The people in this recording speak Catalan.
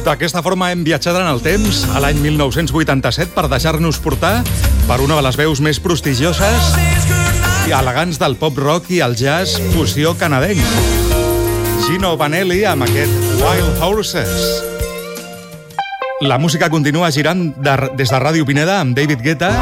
D'aquesta forma hem viatjat en el temps a l'any 1987 per deixar-nos portar per una de les veus més prestigioses i elegants del pop-rock i el jazz fusió canadenc. Gino Vanelli amb aquest Wild Horses. La música continua girant des de Ràdio Pineda amb David Guetta